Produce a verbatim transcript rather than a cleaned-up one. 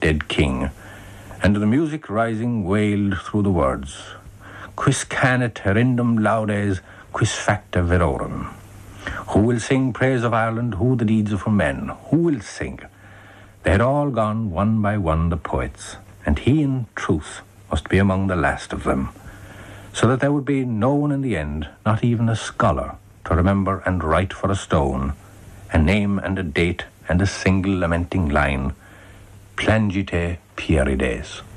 dead king, and the music rising wailed through the words, Quis canet herindum laudes, quis facta virorum. Who will sing praise of Ireland, who the deeds of her men? Who will sing? They had all gone one by one, the poets, and he in truth must be among the last of them, so that there would be no one in the end, not even a scholar, to remember and write for a stone, a name and a date and a single lamenting line, Plangite Pierides.